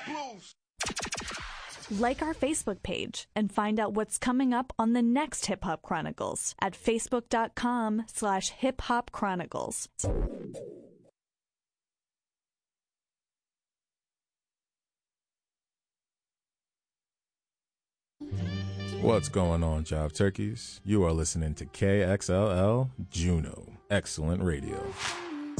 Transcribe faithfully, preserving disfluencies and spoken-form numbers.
Blues. Like our Facebook page and find out what's coming up on the next Hip Hop Chronicles at facebook.com slash hip hop chronicles. What's going on, Job Turkeys? You are listening to K X L L Juno. Excellent radio.